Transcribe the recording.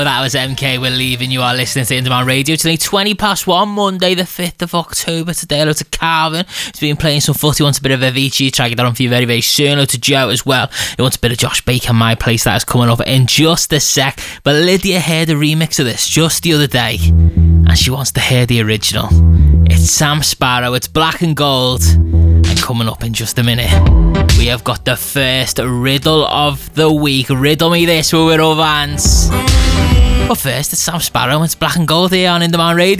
That was MK, we're leaving. You are listening to Indie Man Radio. Today 20 past 1, Monday the 5th of October. Today hello to Calvin, who's been playing some footy, wants a bit of Avicii. Try to get that on for you very, very soon. Hello to Joe as well, he wants a bit of Josh Baker, My Place. That is coming up in just a sec. But Lydia heard a remix of this just the other day, and she wants to hear the original. It's Sam Sparro, it's Black and Gold. And coming up in just a minute, we have got the first riddle of the week. Riddle me this with Will Vance. But first, it's Sam Sparro, it's Black and Gold here on Indie Man Radio.